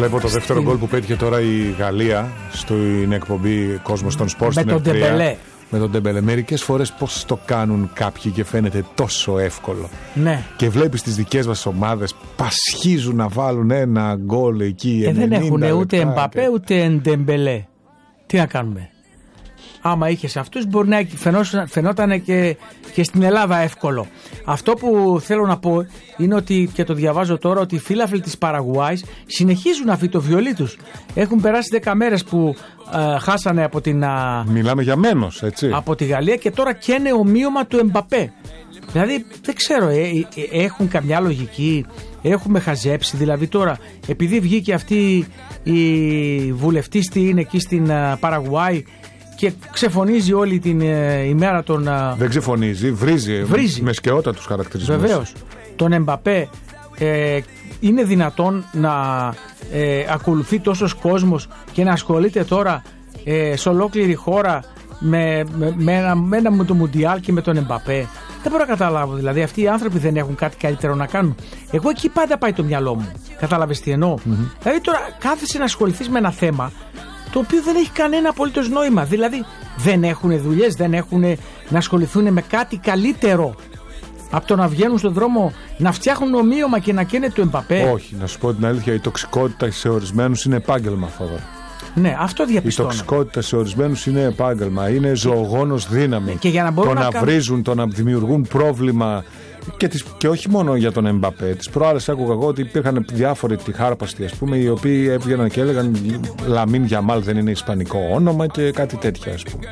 Βλέπω το δεύτερο γκολ που πέτυχε τώρα η Γαλλία στην εκπομπή Κόσμος των Σπορ στην Ερυθρέα. Με τον Ντεμπελέ. Μερικές φορές πώς το κάνουν κάποιοι και φαίνεται τόσο εύκολο. Ναι. Και βλέπεις τις δικές μας ομάδες πασχίζουν να βάλουν ένα γκολ εκεί. Δεν έχουν ούτε Εμπαπέ ούτε Ντεμπελέ. Τι να κάνουμε. Άμα είχες αυτούς μπορεί να φαινόταν και στην Ελλάδα εύκολο. Αυτό που θέλω να πω είναι ότι, και το διαβάζω τώρα, ότι οι φίλαθλοι της Παραγουάης συνεχίζουν να το βιολί τους. Έχουν περάσει 10 μέρες που χάσανε από την... Μιλάμε για μένος, έτσι. Από τη Γαλλία και τώρα καίνε ομοίωμα του Εμπαπέ. Δηλαδή δεν ξέρω, έχουν καμιά λογική, έχουμε χαζέψει. Δηλαδή τώρα, επειδή βγήκε αυτή η βουλευτής τι είναι εκεί στην Παραγουάη και ξεφωνίζει όλη την ημέρα τον... Δεν ξεφωνίζει, βρίζει. Με σκαιότατους χαρακτηρισμούς. Βεβαίως. Τον Εμπαπέ είναι δυνατόν να ακολουθεί τόσος κόσμος και να ασχολείται τώρα σε ολόκληρη χώρα με το Μουντιάλ και με τον Εμπαπέ. Δεν μπορώ να καταλάβω. Δηλαδή αυτοί οι άνθρωποι δεν έχουν κάτι καλύτερο να κάνουν. Εγώ εκεί πάντα πάει το μυαλό μου. Κατάλαβες τι εννοώ. Δηλαδή τώρα κάθεσαι να ασχοληθείς με ένα θέμα το οποίο δεν έχει κανένα απολύτως νόημα. Δηλαδή δεν έχουν δουλειές, δεν έχουν να ασχοληθούν με κάτι καλύτερο από το να βγαίνουν στον δρόμο να φτιάχνουν ομοίωμα και να καίνε του Εμπαπέ. Όχι, να σου πω την αλήθεια, η τοξικότητα σε ορισμένους είναι επάγγελμα, Θόδωρο. Ναι, αυτό διαπιστώνω. Η τοξικότητα σε ορισμένους είναι επάγγελμα, είναι ζωογόνος δύναμη. Και για να μπορούν να βρίζουν, το να δημιουργούν πρόβλημα. Και όχι μόνο για τον Εμπαπέ. Τις προάλλες άκουγα εγώ ότι υπήρχαν διάφοροι τυχάρπαστοι, ας πούμε, οι οποίοι έβγαιναν και έλεγαν Λαμίν Γιαμάλ δεν είναι ισπανικό όνομα και κάτι τέτοια, ας πούμε.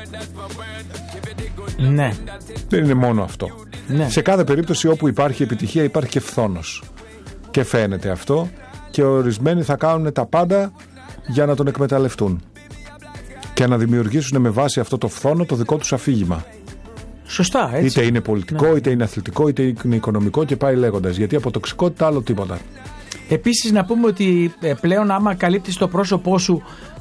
Ναι. Δεν είναι μόνο αυτό. Ναι. Σε κάθε περίπτωση όπου υπάρχει επιτυχία υπάρχει και φθόνος. Και φαίνεται αυτό. Και ορισμένοι θα κάνουν τα πάντα για να τον εκμεταλλευτούν. Και να δημιουργήσουν με βάση αυτό το φθόνο το δικό τους αφήγημα. Σωστά, έτσι. Είτε είναι πολιτικό, είτε είναι αθλητικό, είτε είναι οικονομικό και πάει λέγοντας. Γιατί από τοξικότητα άλλο τίποτα. Επίσης να πούμε ότι πλέον άμα καλύπτεις το πρόσωπό σου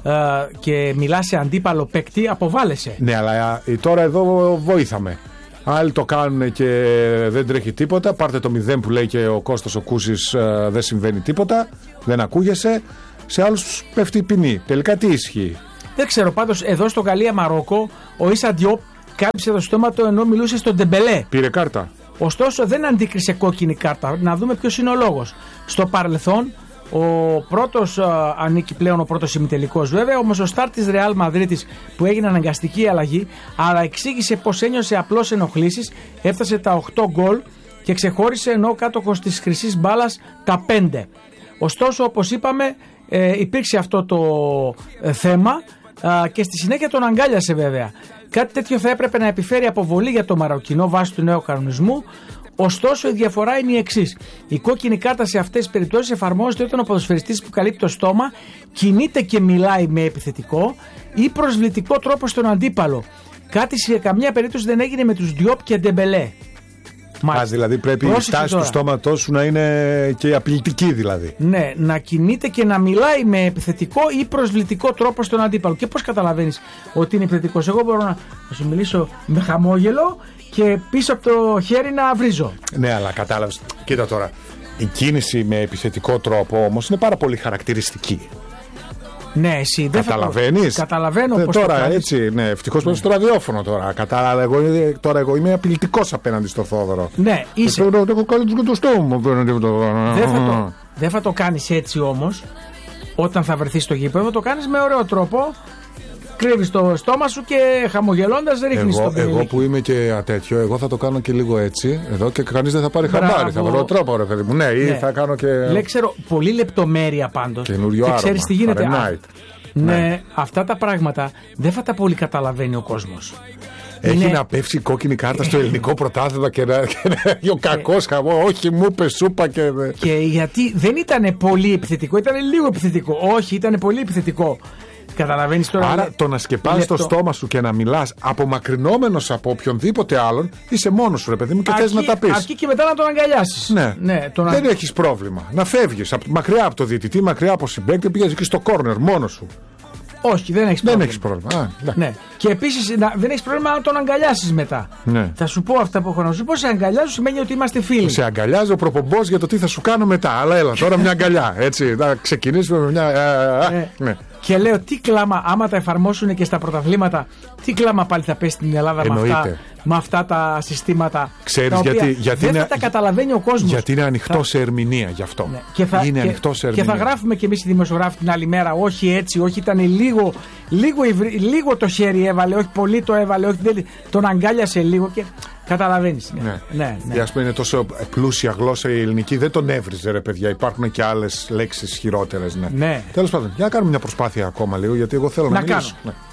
και μιλάς σε αντίπαλο παίκτη, αποβάλλεσαι. Ναι, αλλά τώρα εδώ βοήθαμε. Άλλοι το κάνουν και δεν τρέχει τίποτα. Πάρτε το 0 που λέει και ο Κώστας ο Κούσης, δεν συμβαίνει τίποτα. Δεν ακούγεσαι. Σε άλλους πέφτει η ποινή. Τελικά τι ισχύει? Δεν ξέρω. Πάντως εδώ στο Γαλλία-Μαρόκο ο Ίσα Διόπ κάλυψε το στόμα του ενώ μιλούσε στον Ντεμπελέ. Πήρε κάρτα. Ωστόσο δεν αντίκρισε κόκκινη κάρτα. Να δούμε ποιος είναι ο λόγος. Στο παρελθόν ο πρώτος ανήκει πλέον ο πρώτος ημιτελικός βέβαια, όμως ο στάρ της Ρεάλ Μαδρίτης που έγινε αναγκαστική αλλαγή, αλλά εξήγησε πως ένιωσε απλώς ενοχλήσεις, έφτασε τα 8 γκολ και ξεχώρισε ενώ κάτοχος της χρυσής μπάλας τα 5. Ωστόσο όπως είπαμε υπήρξε αυτό το θέμα και στη συνέχεια τον αγκάλιασε βέβαια. Κάτι τέτοιο θα έπρεπε να επιφέρει αποβολή για το Μαροκινό βάσει του νέου κανονισμού. Ωστόσο, η διαφορά είναι η εξής. Η κόκκινη κάρτα σε αυτές τις περιπτώσεις εφαρμόζεται όταν ο ποδοσφαιριστής που καλύπτει το στόμα κινείται και μιλάει με επιθετικό ή προσβλητικό τρόπο στον αντίπαλο. Κάτι σε καμιά περίπτωση δεν έγινε με τους Διόπ και Ντεμπελέ. Δηλαδή πρέπει η στάση του στόματός σου να είναι και απειλητική δηλαδή. Ναι, να κινείται και να μιλάει με επιθετικό ή προσβλητικό τρόπο στον αντίπαλο. Και πώς καταλαβαίνεις ότι είναι επιθετικός? Εγώ μπορώ να σου μιλήσω με χαμόγελο και πίσω από το χέρι να βρίζω. Ναι, αλλά κατάλαβες. Κοίτα τώρα. Η κίνηση με επιθετικό τρόπο όμως είναι πάρα πολύ χαρακτηριστική. Ναι, εσύ δεν καταλαβαίνεις. Καταλαβαίνω πώς τώρα το έτσι, ναι, ευτυχώς πέφτει στο ραδιόφωνο τώρα. Εγώ είμαι απειλητικός απέναντι στο Θόδωρο. Ναι, είσαι. Δεν θα το κάνεις έτσι όμως. Όταν θα βρεθείς στο γήπεδο, το κάνεις με ωραίο τρόπο. Κρύβεις το στόμα σου και χαμογελώντας ρίχνεις το πινελίκι. Εγώ που είμαι και τέτοιο, εγώ θα το κάνω και λίγο έτσι εδώ και κανείς δεν θα πάρει χαμπάρι. Θα βρω τρόπο, ρε παιδί μου. Ναι, ή θα κάνω και. Δεν ξέρω, πολύ λεπτομέρεια πάντως. Καινούριο άρωμα. Ξέρεις τι γίνεται. Ναι, αυτά τα πράγματα δεν θα τα πολύ καταλαβαίνει ο κόσμος. Έχει να πέφτει κόκκινη κάρτα στο ελληνικό πρωτάθλημα και να έχει ο κακός χαμό. Όχι, μου είπε σούπα και. Και γιατί δεν ήταν πολύ επιθετικό, ήταν λίγο επιθετικό. Όχι, ήταν πολύ επιθετικό. Καταλαβαίνεις τώρα. Άρα το να σκεπάζεις το στόμα σου και να μιλάς απομακρυνόμενος από οποιονδήποτε άλλον, είσαι μόνος σου, ρε παιδί μου, και θες να τα πεις. Αρκεί και μετά να τον αγκαλιάσεις. Ναι. Δεν έχεις πρόβλημα. Να φεύγεις μακριά από το διαιτητή, μακριά από συμπαίκτη, πήγες εκεί στο κόρνερ μόνος σου. Όχι, δεν έχεις πρόβλημα. Δεν έχεις πρόβλημα. Ναι. Και επίσης δεν έχεις πρόβλημα να τον αγκαλιάσεις μετά. Ναι. Θα σου πω αυτά που έχω να σου πω. Σε αγκαλιάζω σημαίνει ότι είμαστε φίλοι. Σε αγκαλιάζει ο προπομπός για το τι θα σου κάνω μετά. Αλλά έλα τώρα μια αγκαλιά. Έτσι, θα ξεκινήσουμε με μια. Ναι. Και λέω τι κλάμα, άμα τα εφαρμόσουν και στα πρωταθλήματα, τι κλάμα πάλι θα πέσει στην Ελλάδα με αυτά τα συστήματα. Ξέρεις γιατί δεν θα τα καταλαβαίνει ο κόσμος. Γιατί είναι ανοιχτό σε ερμηνεία γι' αυτό. Ναι. Είναι ανοιχτό σε ερμηνεία. Και θα γράφουμε κι εμείς οι δημοσιογράφοι την άλλη μέρα, όχι έτσι, όχι ήταν λίγο το χέρι έβαλε, όχι πολύ το έβαλε, όχι τον αγκάλιασε λίγο και καταλαβαίνεις. Ναι. Ας πούμε είναι τόσο πλούσια γλώσσα η ελληνική, δεν τον έβριζε ρε παιδιά, υπάρχουν και άλλες λέξεις χειρότερες. Ναι. Τέλος πάντων, για να κάνουμε μια προσπάθεια ακόμα λίγο, γιατί εγώ θέλω να μιλήσω.